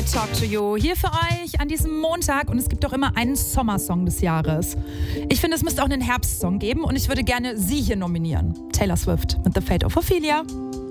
mit Talk to You. Hier für euch an diesem Montag und es gibt doch immer einen Sommersong des Jahres. Ich finde, es müsste auch einen Herbstsong geben und ich würde gerne sie hier nominieren. Taylor Swift mit The Fate of Ophelia.